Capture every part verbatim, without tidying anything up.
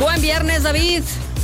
Buen viernes, David.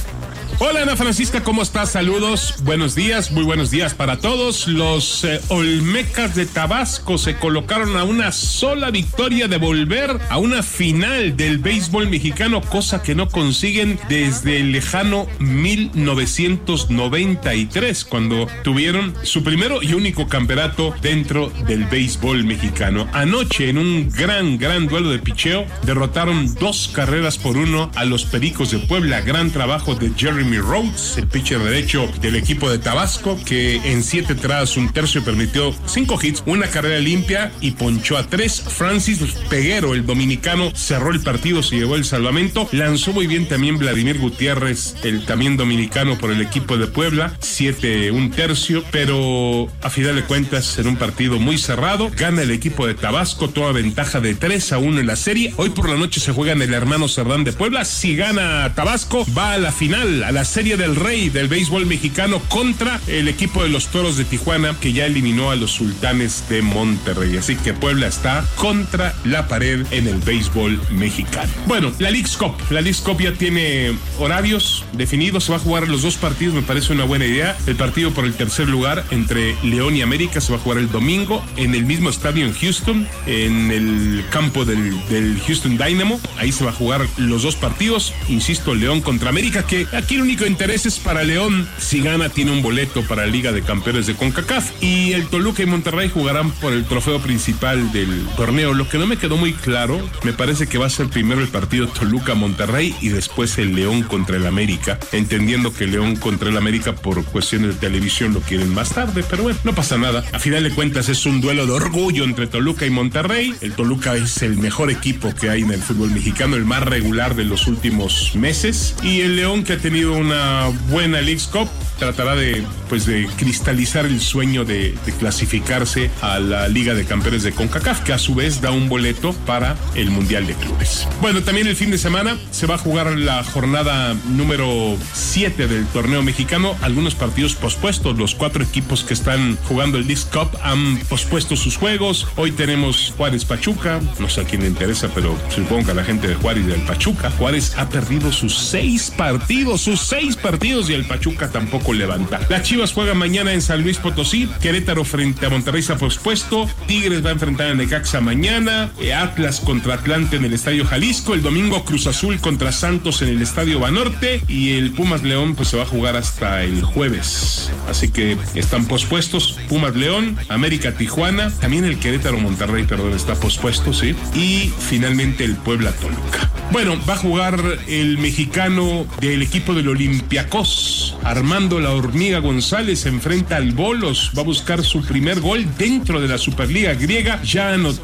Hola, Ana Francisca, ¿cómo estás? Saludos, buenos días, muy buenos días para todos. Los eh, Olmecas de Tabasco se colocaron a una sola victoria de volver a una final del béisbol mexicano, cosa que no consiguen desde el lejano mil novecientos noventa y tres, cuando tuvieron su primero y único campeonato dentro del béisbol mexicano. Anoche, en un gran, gran duelo de picheo, derrotaron dos carreras por uno a los Pericos de Puebla. Gran trabajo de Jeremy Rhodes, el pitcher derecho del equipo de Tabasco, que en siete entradas, un tercio, permitió cinco hits, una carrera limpia y ponchó a tres. Francis Peguero, el dominicano, cerró el partido, se llevó el salvamento. Lanzó muy bien también Vladimir Gutiérrez, el también dominicano por el equipo de Puebla, siete, un tercio, pero a final de cuentas, en un partido muy cerrado, gana el equipo de Tabasco, toda ventaja de tres a uno en la serie. Hoy por la noche se juega en el Hermano Cerdán de Puebla. Si gana Tabasco, va a la final, a la Serie del Rey del béisbol mexicano contra el equipo de los Toros de Tijuana, que ya eliminó a los Sultanes de Monterrey. Así que Puebla está contra la pared en el béisbol mexicano. Bueno, la Leagues Cup. La Leagues Cup ya tiene horarios definidos. Se va a jugar los dos partidos, me parece una buena idea. El partido por el tercer lugar entre León y América se va a jugar el domingo en el mismo estadio en Houston, en el campo del, del Houston Dynamo. Ahí se va a jugar los dos partidos. Insisto, León contra América, que aquí el único interés es para León. Si gana, tiene un boleto para la Liga de Campeones de CONCACAF, y el Toluca y Monterrey jugarán por el trofeo principal del torneo. Lo que no me quedó muy claro, me parece que va a ser primero el partido Toluca-Monterrey y después el León contra el América, entendiendo que León contra el América por cuestiones de televisión lo quieren más tarde, pero bueno, no pasa nada. A final de cuentas es un duelo de orgullo entre Toluca y Monterrey. El Toluca es el mejor equipo que hay en el fútbol mexicano, el más regular de los últimos meses, y el León, que ha tenido una buena Leagues Cup, tratará de, pues, de cristalizar el sueño de, de clasificarse a la Liga de Campeones de CONCACAF, que a su vez da un boleto para el Mundial de Clubes. Bueno, también el fin de semana se va a jugar la jornada número siete del torneo mexicano. Algunos partidos pospuestos. Los cuatro equipos que están jugando el Leagues Cup han pospuesto sus juegos. Hoy tenemos Juárez-Pachuca. No sé a quién le interesa, pero supongo que a la gente de Juárez y del Pachuca. Juárez ha perdido sus seis partidos, sus seis partidos, y el Pachuca tampoco levanta. Las Chivas juegan mañana en San Luis Potosí. Querétaro frente a Monterrey se ha pospuesto. Tigres va a enfrentar a Necaxa mañana. Atlas contra Atlante en el Estadio Jalisco. El domingo Cruz Azul contra Santos en el Estadio Banorte. Y el Pumas León pues se va a jugar hasta el jueves. Así que están pospuestos Pumas León, América Tijuana. También el Querétaro Monterrey, perdón, está pospuesto, sí. Y finalmente el Puebla Toluca. Bueno, va a jugar el mexicano del equipo del Olympiacos, Armando La Hormiga González, se enfrenta al Bolos, va a buscar su primer gol dentro de la Superliga griega. Ya anotó